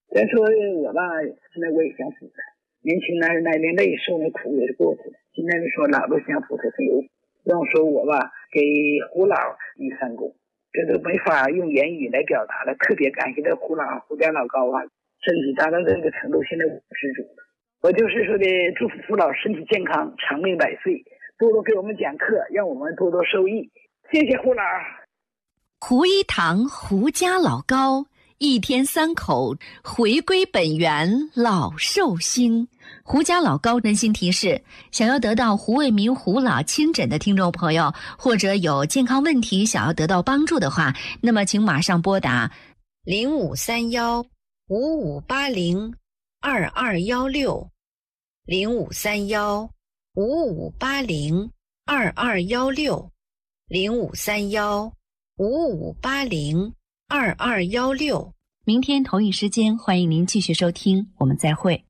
再说我吧，现在我也想死了。年轻男人那连累受那苦也是过去了。现在你说老了想死才是有。要说我吧，给胡老立3功，这都没法用言语来表达了。特别感谢这胡家老高啊，身体达到这个程度，现在我知足了。我就是说的，祝福胡老身体健康，长命百岁，多多给我们讲课，让我们多多受益。谢谢胡老。 胡一堂胡家老高，一天3口，回归本源，老寿星。胡家老高温馨提示：想要得到胡卫民胡老亲诊的听众朋友，或者有健康问题想要得到帮助的话，那么请马上拨打053155802216 053155802216 053155802216。明天同一时间，欢迎您继续收听，我们再会。